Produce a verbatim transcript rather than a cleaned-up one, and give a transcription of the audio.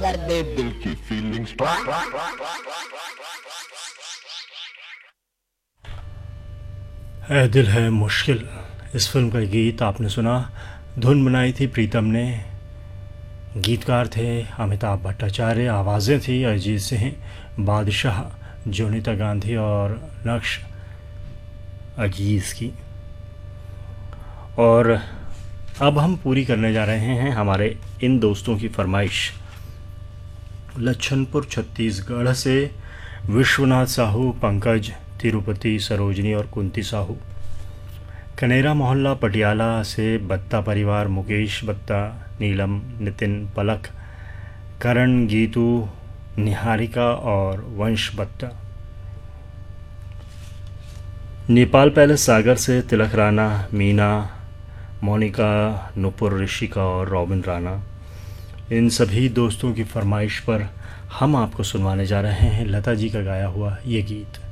कर दे दिल की फीलिंग्स। है दिल है मुश्किल, इस फिल्म का गीत आपने सुना। धुन बनाई थी प्रीतम ने, गीतकार थे अमिताभ भट्टाचार्य, आवाज़ें थी अरिजीत सिंह, बादशाह, जोनीता गांधी और नक्श अजीज़ की। और अब हम पूरी करने जा रहे हैं हमारे इन दोस्तों की फरमाइश। लच्छनपुर छत्तीसगढ़ से विश्वनाथ साहू, पंकज, तिरुपति, सरोजनी और कुंती साहू। कनेरा मोहल्ला पटियाला से बत्ता परिवार, मुकेश बत्ता, नीलम, नितिन, पलक, करण, गीतू, निहारिका और वंश बत्ता। नेपाल पैलेस सागर से तिलक राणा, मीना, मोनिका, नुपुर, ऋषिका और रॉबिन राणा। इन सभी दोस्तों की फरमाइश पर हम आपको सुनवाने जा रहे हैं लता जी का गाया हुआ ये गीत।